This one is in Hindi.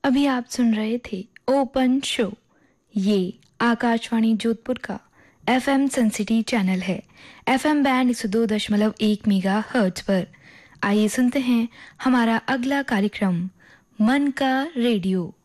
अभी आप सुन रहे थे ओपन शो। ये आकाशवाणी जोधपुर का एफएम सनसिटी चैनल है। एफएम बैंड 102.1 मेगा हर्ट्ज पर। आइए सुनते हैं हमारा अगला कार्यक्रम मन का रेडियो।